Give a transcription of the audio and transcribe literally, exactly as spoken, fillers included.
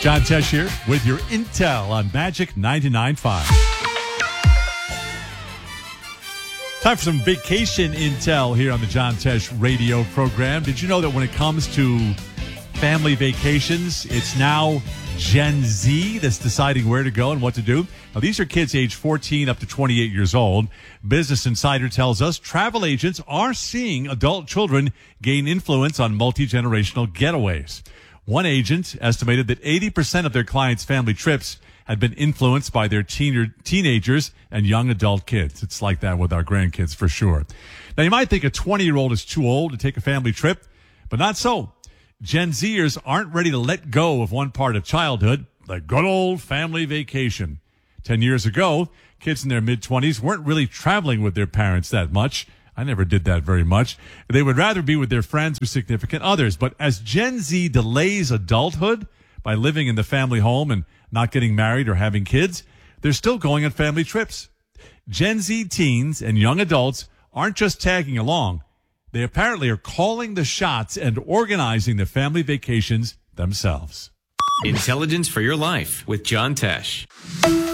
John Tesh here with your Intel on Magic ninety-nine point five. Time for some vacation intel here on the John Tesh radio program. Did you know that when it comes to family vacations, it's now Gen Z that's deciding where to go and what to do? Now, these are kids age fourteen up to twenty-eight years old. Business Insider tells us travel agents are seeing adult children gain influence on multi-generational getaways. One agent estimated that eighty percent of their clients' family trips had been influenced by their teen- teenagers and young adult kids. It's like that with our grandkids for sure. Now, you might think a twenty-year-old is too old to take a family trip, but not so. Gen Zers aren't ready to let go of one part of childhood, the good old family vacation. Ten years ago, kids in their mid-twenties weren't really traveling with their parents that much. I never did that very much. They would rather be with their friends or significant others. But as Gen Z delays adulthood by living in the family home and not getting married or having kids, they're still going on family trips. Gen Z teens and young adults aren't just tagging along. They apparently are calling the shots and organizing the family vacations themselves. Intelligence for your life with John Tesh.